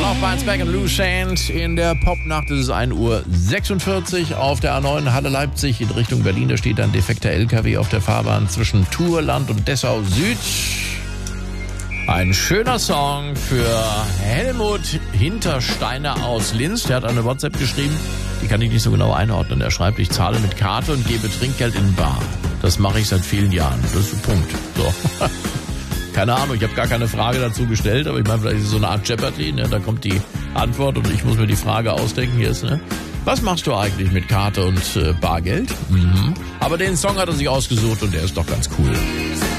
noch Bounce Back and Loose Hand in der Popnacht. Es ist 1:46 Uhr auf der A9 Halle Leipzig in Richtung Berlin. Da steht ein defekter LKW auf der Fahrbahn zwischen Turland und Dessau Süd. Ein schöner Song für Helmut Hintersteiner aus Linz. Der hat eine WhatsApp geschrieben, die kann ich nicht so genau einordnen. Er schreibt, ich zahle mit Karte und gebe Trinkgeld in bar. Das mache ich seit vielen Jahren. Das ist ein Punkt. So. Keine Ahnung, ich habe gar keine Frage dazu gestellt, aber ich meine, vielleicht ist es so eine Art Jeopardy, ne? Da kommt die Antwort und ich muss mir die Frage ausdenken. Hier ist, ne? Was machst du eigentlich mit Karte und Bargeld? Aber den Song hat er sich ausgesucht und der ist doch ganz cool.